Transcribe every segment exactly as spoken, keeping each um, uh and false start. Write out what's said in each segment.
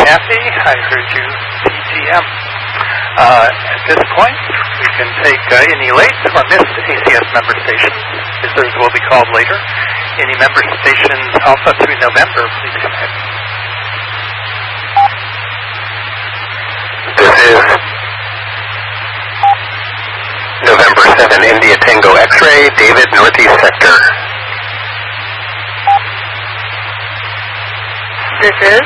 Kathy. I heard you T G M. Uh, at this point, we can take uh, any late or missed A C S member stations. Visitors will be called later. Any member stations Alpha through November, please come ahead. This is November seven, India Tango X-Ray, David, Northeast Sector. This is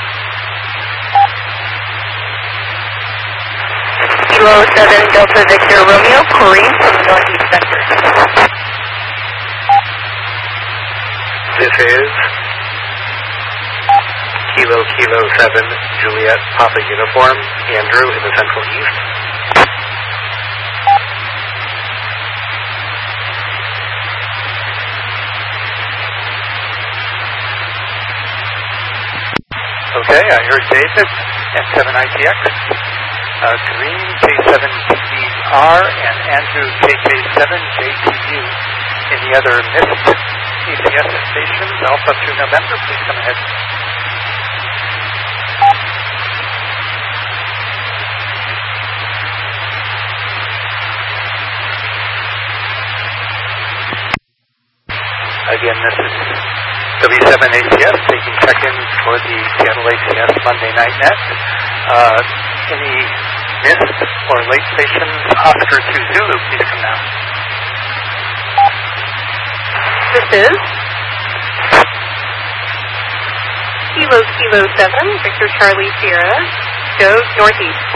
Kilo seven, Delta Victor Romeo, Corey from the Northeast Sector. This is Kilo Kilo seven, Juliet Papa Uniform, Andrew in the Central East. Okay, I heard David at seven I T X, uh, Green K seven T D R, and Andrew K K seven J T U. Any other missed A C S stations Alpha through November, please come ahead. Again, this is W seven A C S taking check-ins for the Seattle A C S Monday Night Net. Uh, any missed or late stations, Oscar to Zulu, please come down. This is Kilo Kilo seven, Victor Charlie Sierra, Joe Northeast.